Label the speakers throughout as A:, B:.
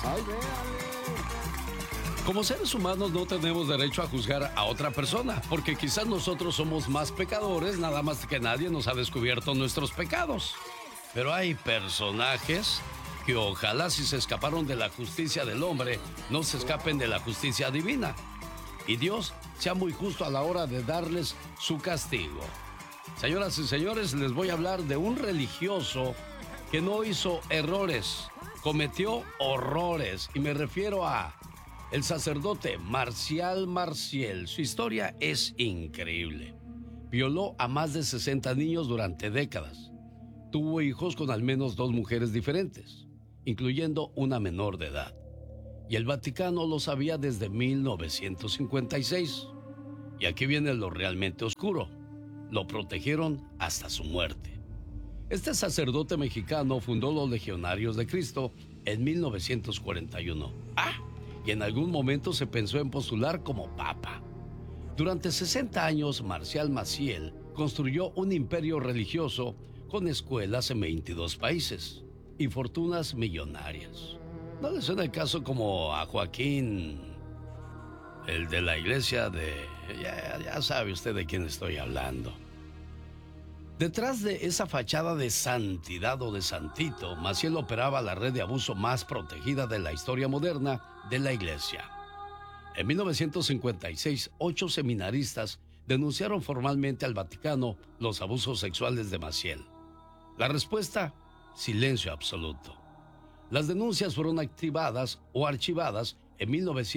A: Ay, véale.
B: Como seres humanos no tenemos derecho a juzgar a otra persona, porque quizás nosotros somos más pecadores, nada más que nadie nos ha descubierto nuestros pecados. Pero hay personajes que ojalá si se escaparon de la justicia del hombre, no se escapen de la justicia divina. Y Dios sea muy justo a la hora de darles su castigo. Señoras y señores, les voy a hablar de un religioso que no hizo errores, cometió horrores, y me refiero a el sacerdote Marcial Maciel. Su historia es increíble. Violó a más de 60 niños durante décadas. Tuvo hijos con al menos 2 mujeres diferentes, incluyendo una menor de edad. Y el Vaticano lo sabía desde 1956. Y aquí viene lo realmente oscuro. Lo protegieron hasta su muerte. Este sacerdote mexicano fundó los Legionarios de Cristo en 1941. Y en algún momento se pensó en postular como papa. Durante 60 años, Marcial Maciel construyó un imperio religioso con escuelas en 22 países y fortunas millonarias. ¿No le suena el caso como a Joaquín, el de la iglesia de... Ya sabe usted de quién estoy hablando? Detrás de esa fachada de santidad o de santito, Maciel operaba la red de abuso más protegida de la historia moderna de la iglesia. En 1956, 8 seminaristas denunciaron formalmente al Vaticano los abusos sexuales de Maciel. La respuesta, silencio absoluto. Las denuncias fueron activadas o archivadas en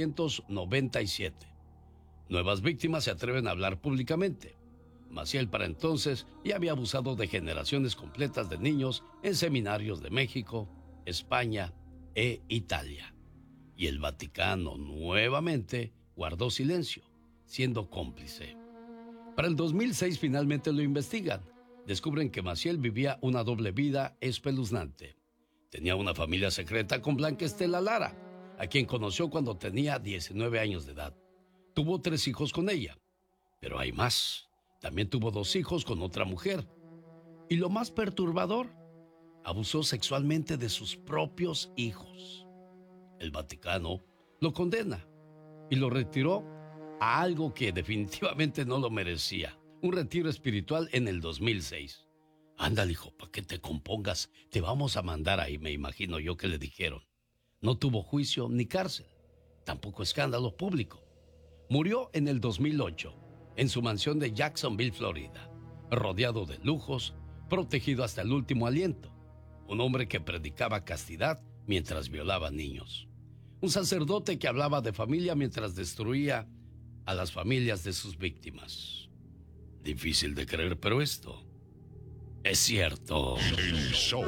B: 1997. Nuevas víctimas se atreven a hablar públicamente. Maciel para entonces ya había abusado de generaciones completas de niños en seminarios de México, España e Italia. Y el Vaticano nuevamente guardó silencio, siendo cómplice. Para el 2006 finalmente lo investigan. Descubren que Maciel vivía una doble vida espeluznante. Tenía una familia secreta con Blanca Estela Lara, a quien conoció cuando tenía 19 años de edad. Tuvo 3 hijos con ella. Pero hay más. También tuvo 2 hijos con otra mujer. Y lo más perturbador, abusó sexualmente de sus propios hijos. El Vaticano lo condena y lo retiró a algo que definitivamente no lo merecía. Un retiro espiritual en el 2006. Ándale, hijo, para que te compongas, te vamos a mandar ahí, me imagino yo que le dijeron. No tuvo juicio ni cárcel, tampoco escándalo público. Murió en el 2008. En su mansión de Jacksonville, Florida, rodeado de lujos, protegido hasta el último aliento. Un hombre que predicaba castidad mientras violaba niños. Un sacerdote que hablaba de familia mientras destruía a las familias de sus víctimas. Difícil de creer, pero esto es cierto.
C: El show.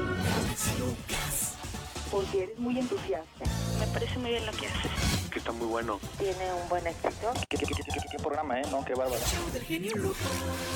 D: Porque eres muy entusiasta.
E: Me parece muy bien lo que haces.
F: Que está muy bueno.
D: Tiene un buen éxito.
F: ¿Qué programa, no? Qué bárbaro.